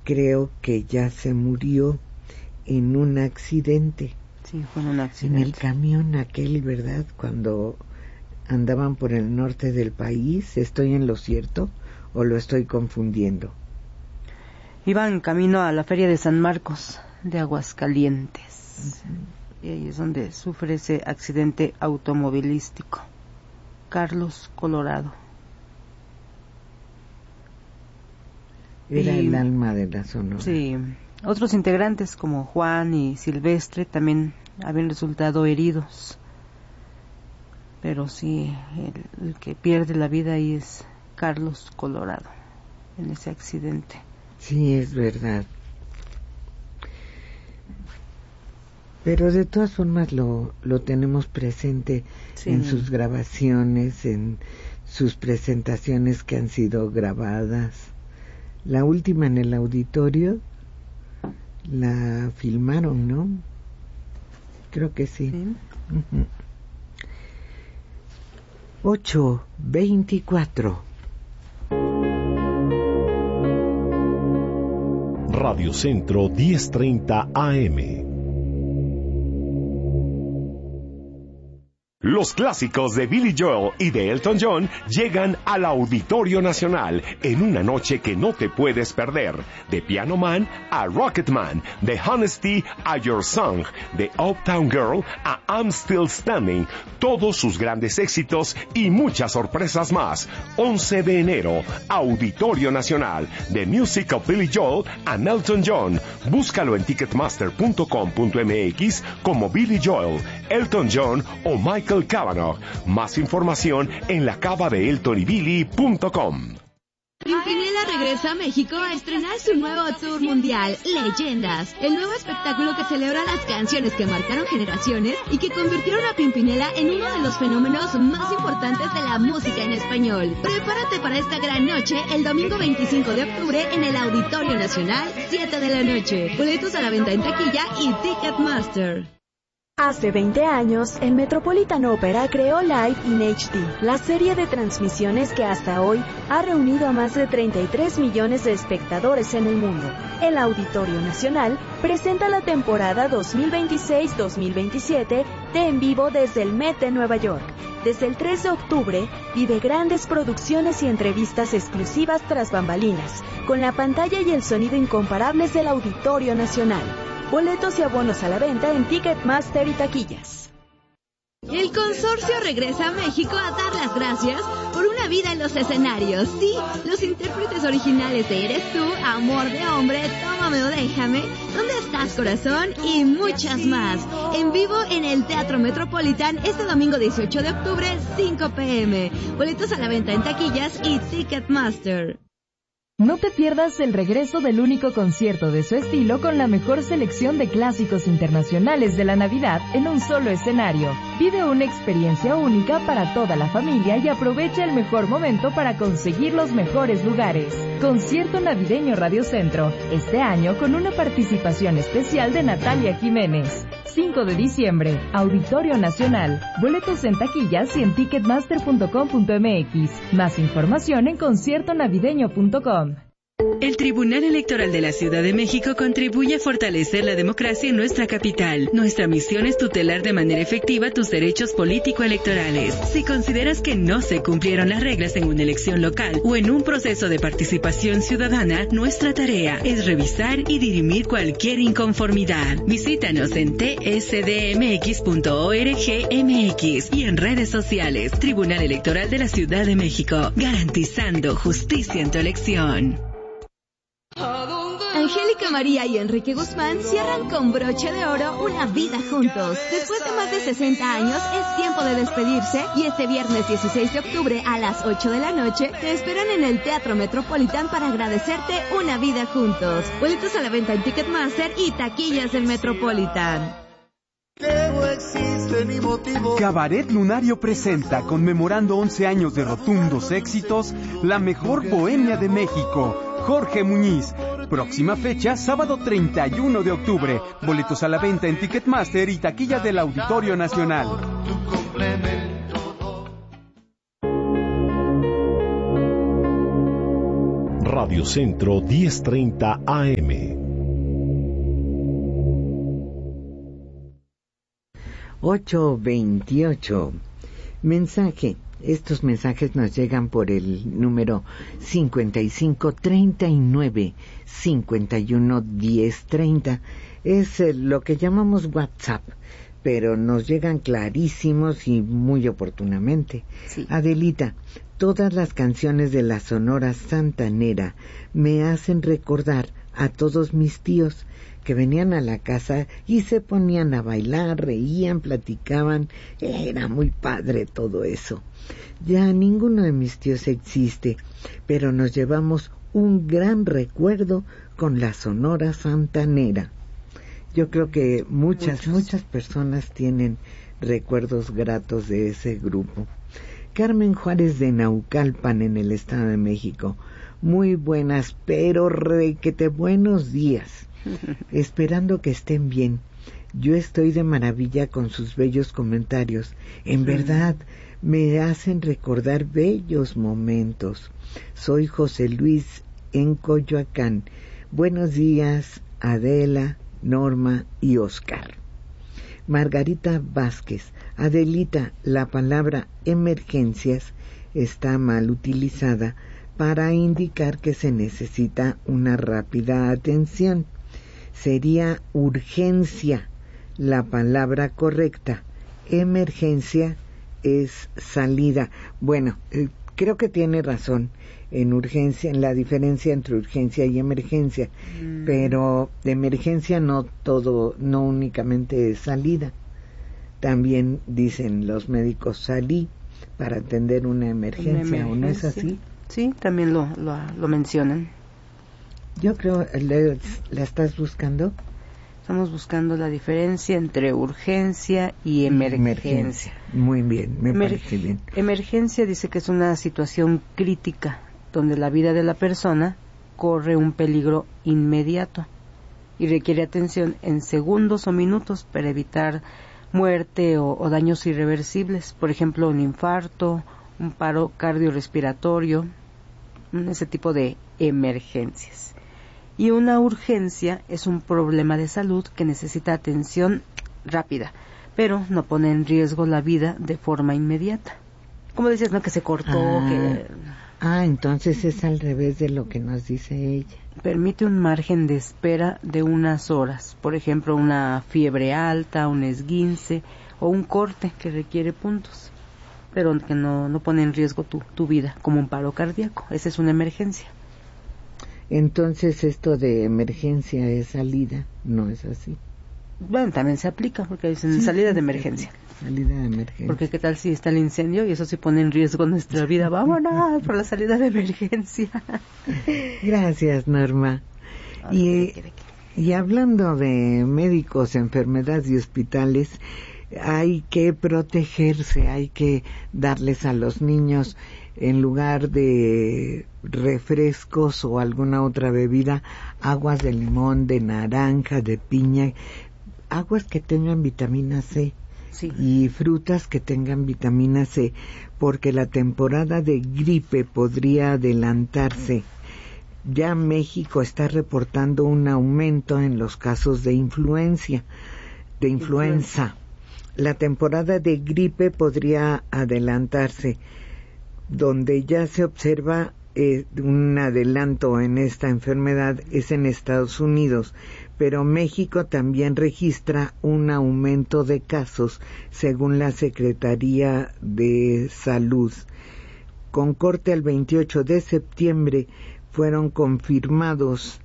creo que ya se murió en un accidente. Sí, fue en un accidente. En el camión aquel, ¿verdad? Cuando andaban por el norte del país. ¿Estoy en lo cierto o lo estoy confundiendo? Iban camino a la feria de San Marcos de Aguascalientes. Y ahí es donde sufre ese accidente automovilístico. Carlos Colorado. Era el alma de la Sonora. Sí. Otros integrantes como Juan y Silvestre también habían resultado heridos. Pero sí, el que pierde la vida ahí es Carlos Colorado, en ese accidente. Sí, es verdad. Pero de todas formas lo tenemos presente, sí, en sus grabaciones, en sus presentaciones que han sido grabadas. La última en el auditorio la filmaron, ¿no? Creo que sí. ¿Sí? 8:24. Radio Centro 1030 AM. Los clásicos de Billy Joel y de Elton John llegan al Auditorio Nacional en una noche que no te puedes perder. De Piano Man a Rocket Man, de Honesty a Your Song, de Uptown Girl a I'm Still Standing, todos sus grandes éxitos y muchas sorpresas más. 11 de enero, Auditorio Nacional, The Music of Billy Joel and Elton John. Búscalo en ticketmaster.com.mx como Billy Joel, Elton John o Michael Cavanaugh. Más información en lacavadeeltonybilly.com. Pimpinela regresa a México a estrenar su nuevo tour mundial, Leyendas, el nuevo espectáculo que celebra las canciones que marcaron generaciones y que convirtieron a Pimpinela en uno de los fenómenos más importantes de la música en español. Prepárate para esta gran noche el domingo 25 de octubre en el Auditorio Nacional, 7 de la noche. Boletos a la venta en taquilla y Ticketmaster. Hace 20 años, el Metropolitan Opera creó Live in HD, la serie de transmisiones que hasta hoy ha reunido a más de 33 millones de espectadores en el mundo. El Auditorio Nacional presenta la temporada 2026-2027 de En Vivo desde el Met de Nueva York. Desde el 3 de octubre, vive grandes producciones y entrevistas exclusivas tras bambalinas, con la pantalla y el sonido incomparables del Auditorio Nacional. Boletos y abonos a la venta en Ticketmaster y taquillas. El consorcio regresa a México a dar las gracias por una vida en los escenarios. Sí, los intérpretes originales de Eres Tú, Amor de Hombre, Tómame o Déjame, ¿Dónde estás, corazón? Y muchas más. En vivo en el Teatro Metropolitan este domingo 18 de octubre, 5 p.m. Boletos a la venta en taquillas y Ticketmaster. No te pierdas el regreso del único concierto de su estilo con la mejor selección de clásicos internacionales de la Navidad en un solo escenario. Vive una experiencia única para toda la familia y aprovecha el mejor momento para conseguir los mejores lugares. Concierto navideño Radio Centro, este año con una participación especial de Natalia Jiménez. 5 de diciembre, Auditorio Nacional. Boletos en taquillas y en ticketmaster.com.mx. Más información en conciertonavideño.com. El Tribunal Electoral de la Ciudad de México contribuye a fortalecer la democracia en nuestra capital. Nuestra misión es tutelar de manera efectiva tus derechos político-electorales. Si consideras que no se cumplieron las reglas en una elección local o en un proceso de participación ciudadana, nuestra tarea es revisar y dirimir cualquier inconformidad. Visítanos en tsdmx.org.mx y en redes sociales. Tribunal Electoral de la Ciudad de México, garantizando justicia en tu elección. Angélica María y Enrique Guzmán cierran con broche de oro una vida juntos. Después de más de 60 años, es tiempo de despedirse y este viernes 16 de octubre a las 8 de la noche te esperan en el Teatro Metropolitan para agradecerte una vida juntos. Boletos a la venta en Ticketmaster y taquillas del Metropolitan. Cabaret Lunario presenta, conmemorando 11 años de rotundos éxitos, la mejor bohemia de México, Jorge Muñiz. Próxima fecha, sábado 31 de octubre. Boletos a la venta en Ticketmaster y taquilla del Auditorio Nacional. Radio Centro 1030 AM. ...8:28... mensaje. Estos mensajes nos llegan por el número 5539-511030. Es lo que llamamos WhatsApp, pero nos llegan clarísimos y muy oportunamente. Sí. Adelita, todas las canciones de la Sonora Santanera me hacen recordar a todos mis tíos que venían a la casa y se ponían a bailar, reían, platicaban. Era muy padre todo eso. Ya ninguno de mis tíos existe, pero nos llevamos un gran recuerdo con la Sonora Santanera. Yo creo que muchas personas tienen recuerdos gratos de ese grupo. Carmen Juárez de Naucalpan, en el Estado de México. Muy buenas, pero requete buenos días. Esperando que estén bien. Yo estoy de maravilla con sus bellos comentarios. En verdad, me hacen recordar bellos momentos. Soy José Luis en Coyoacán. Buenos días, Adela, Norma y Oscar. Margarita Vázquez. Adelita, la palabra emergencias está mal utilizada para indicar que se necesita una rápida atención. Sería urgencia la palabra correcta. Emergencia es salida. Bueno, creo que tiene razón en urgencia, en la diferencia entre urgencia y emergencia, pero de emergencia no únicamente es salida. También dicen los médicos salí para atender una emergencia, ¿o no es así? Sí, también lo mencionan. Yo creo, ¿la estás buscando? Estamos buscando la diferencia entre urgencia y emergencia. Muy bien, me parece bien. Emergencia dice que es una situación crítica donde la vida de la persona corre un peligro inmediato y requiere atención en segundos o minutos para evitar muerte o daños irreversibles. Por ejemplo, un infarto, un paro cardiorrespiratorio, ese tipo de emergencias. Y una urgencia es un problema de salud que necesita atención rápida, pero no pone en riesgo la vida de forma inmediata. Como dices, ¿no? Que se cortó, entonces es al revés de lo que nos dice ella. Permite un margen de espera de unas horas, por ejemplo, una fiebre alta, un esguince o un corte que requiere puntos, pero que no pone en riesgo tu vida, como un paro cardíaco. Esa es una emergencia. Entonces esto de emergencia es salida, no es así. Bueno, también se aplica porque dicen salida de emergencia. Salida de emergencia. Porque qué tal si está el incendio y eso sí pone en riesgo nuestra vida. Vámonos por la salida de emergencia. Gracias, Norma. Y hablando de médicos, enfermedades y hospitales, hay que protegerse, hay que darles a los niños, en lugar de refrescos o alguna otra bebida, aguas de limón, de naranja, de piña, aguas que tengan vitamina C. Sí. Y frutas que tengan vitamina C, porque la temporada de gripe podría adelantarse. Ya México está reportando un aumento en los casos de influenza. La temporada de gripe podría adelantarse, donde ya se observa un adelanto en esta enfermedad es en Estados Unidos, pero México también registra un aumento de casos según la Secretaría de Salud. Con corte al 28 de septiembre fueron confirmados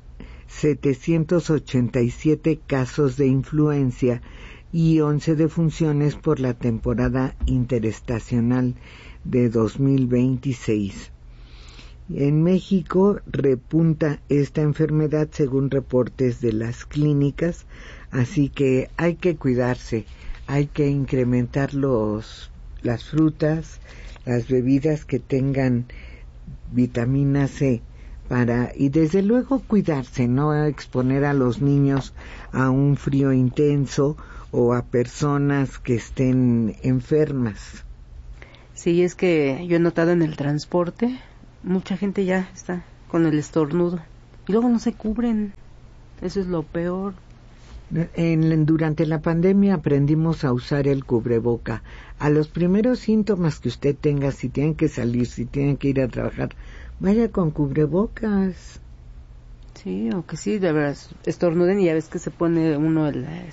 787 casos de influenza y 11 defunciones por la temporada interestacional de 2026. En México repunta esta enfermedad según reportes de las clínicas, así que hay que cuidarse, hay que incrementar las frutas, las bebidas que tengan vitamina C y desde luego cuidarse, no exponer a los niños a un frío intenso o a personas que estén enfermas. Sí, es que yo he notado en el transporte, mucha gente ya está con el estornudo. Y luego no se cubren. Eso es lo peor. Durante la pandemia aprendimos a usar el cubreboca. A los primeros síntomas que usted tenga, si tienen que salir, si tienen que ir a trabajar, vaya con cubrebocas. Sí, aunque sí, de verdad, estornuden y ya ves que se pone uno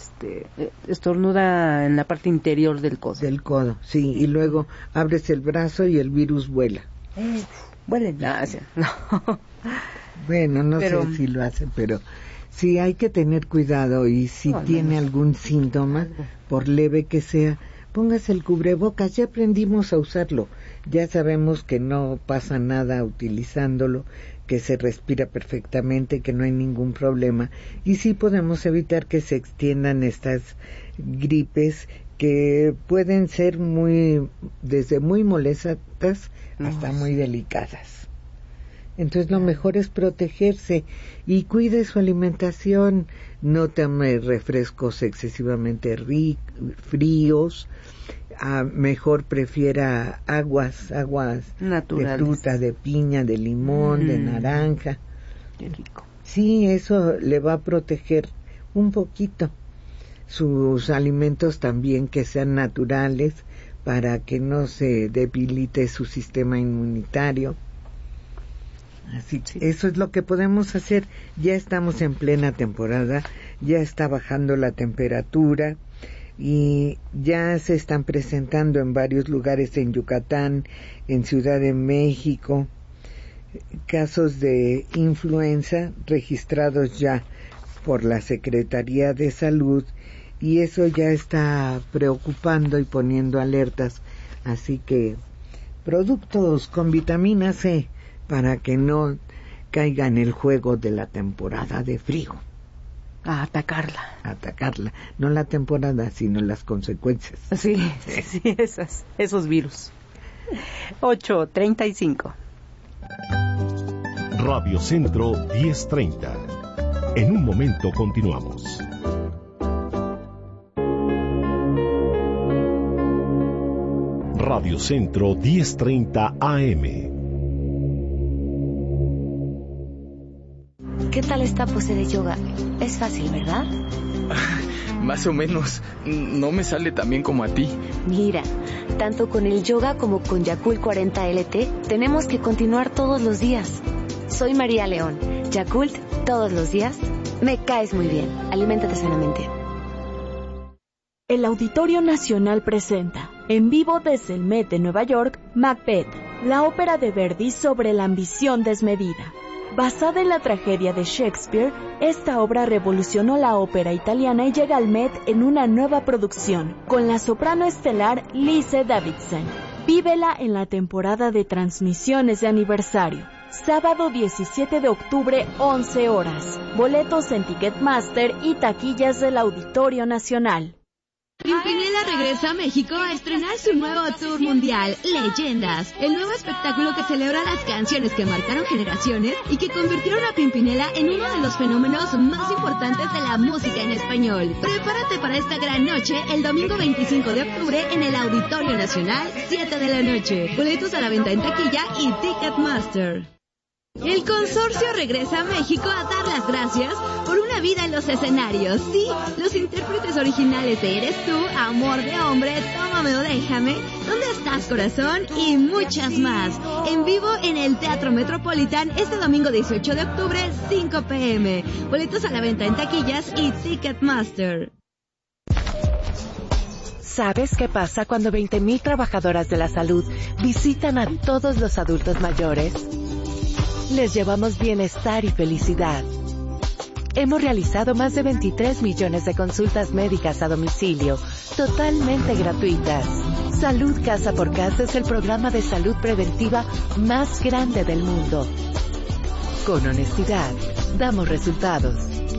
estornuda en la parte interior del codo. Del codo, sí, y luego abres el brazo y el virus vuela. Vuela, no. Bueno, no sé si lo hace, pero sí hay que tener cuidado y si tiene algún síntoma, por leve que sea, póngase el cubrebocas. Ya aprendimos a usarlo, ya sabemos que no pasa nada utilizándolo, que se respira perfectamente, que no hay ningún problema, y sí podemos evitar que se extiendan estas gripes que pueden ser desde muy molestas hasta muy delicadas. Entonces lo mejor es protegerse y cuide su alimentación, no tome refrescos excesivamente fríos, mejor prefiera aguas naturales, de fruta, de piña, de limón, de naranja. Qué rico. Sí, eso le va a proteger un poquito. Sus alimentos también que sean naturales para que no se debilite su sistema inmunitario. Así que eso es lo que podemos hacer. Ya estamos en plena temporada, ya está bajando la temperatura y ya se están presentando en varios lugares en Yucatán, en Ciudad de México, casos de influenza registrados ya por la Secretaría de Salud, y eso ya está preocupando y poniendo alertas. Así que productos con vitamina C para que no caiga en el juego de la temporada de frío. A atacarla, no la temporada, sino las consecuencias. Sí, esos virus. 8:35. Radio Centro 1030. En un momento continuamos. Radio Centro 1030 AM. ¿Qué tal esta pose de yoga? Es fácil, ¿verdad? Más o menos. No me sale tan bien como a ti. Mira, tanto con el yoga como con Yakult 40 LT, tenemos que continuar todos los días. Soy María León. Yakult, todos los días. Me caes muy bien. Aliméntate sanamente. El Auditorio Nacional presenta, en vivo desde el Met de Nueva York, Macbeth, la ópera de Verdi sobre la ambición desmedida. Basada en la tragedia de Shakespeare, esta obra revolucionó la ópera italiana y llega al Met en una nueva producción, con la soprano estelar Lise Davidson. Vívela en la temporada de transmisiones de aniversario. Sábado 17 de octubre, 11 horas. Boletos en Ticketmaster y taquillas del Auditorio Nacional. Pimpinela regresa a México a estrenar su nuevo tour mundial, Leyendas, el nuevo espectáculo que celebra las canciones que marcaron generaciones y que convirtieron a Pimpinela en uno de los fenómenos más importantes de la música en español. Prepárate para esta gran noche el domingo 25 de octubre en el Auditorio Nacional, 7 de la noche. Boletos a la venta en taquilla y Ticketmaster. El consorcio regresa a México a dar las gracias por una vida en los escenarios. Sí, los intérpretes originales de Eres Tú, Amor de Hombre, Tómame o Déjame, ¿Dónde estás, corazón? Y muchas más. En vivo en el Teatro Metropolitan este domingo 18 de octubre, 5 p.m. Boletos a la venta en taquillas y Ticketmaster. ¿Sabes qué pasa cuando 20,000 trabajadoras de la salud visitan a todos los adultos mayores? Les llevamos bienestar y felicidad. Hemos realizado más de 23 millones de consultas médicas a domicilio, totalmente gratuitas. Salud Casa por Casa es el programa de salud preventiva más grande del mundo. Con honestidad, damos resultados.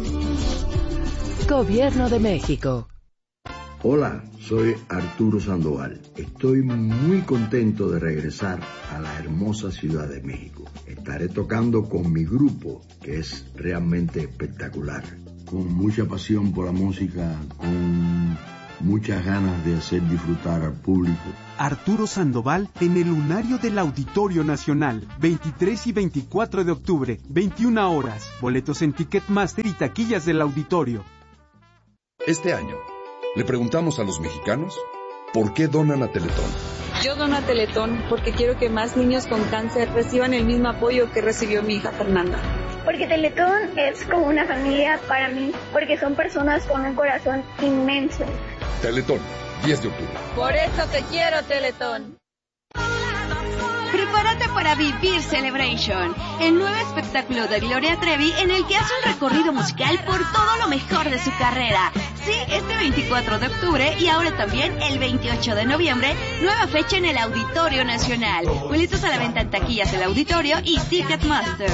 Gobierno de México. Hola, soy Arturo Sandoval. Estoy muy contento de regresar a la hermosa Ciudad de México. Estaré tocando con mi grupo, que es realmente espectacular. Con mucha pasión por la música, con muchas ganas de hacer disfrutar al público. Arturo Sandoval en el Lunario del Auditorio Nacional, 23 y 24 de octubre, 21 horas. Boletos en Ticketmaster y taquillas del auditorio. Este año, le preguntamos a los mexicanos por qué donan a Teletón. Yo dono a Teletón porque quiero que más niños con cáncer reciban el mismo apoyo que recibió mi hija Fernanda. Porque Teletón es como una familia para mí, porque son personas con un corazón inmenso. Teletón, 10 de octubre. Por eso te quiero, Teletón. Prepárate para Vivir Celebration, el nuevo espectáculo de Gloria Trevi en el que hace un recorrido musical por todo lo mejor de su carrera. Sí, este 24 de octubre y ahora también el 28 de noviembre, nueva fecha en el Auditorio Nacional. Boletos a la venta en taquillas del auditorio y Ticketmaster.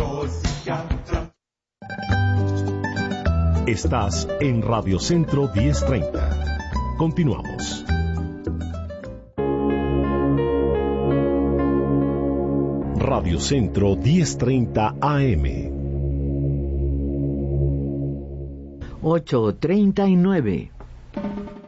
Estás en Radio Centro 1030. Continuamos. Radio Centro 1030 AM. 8:39.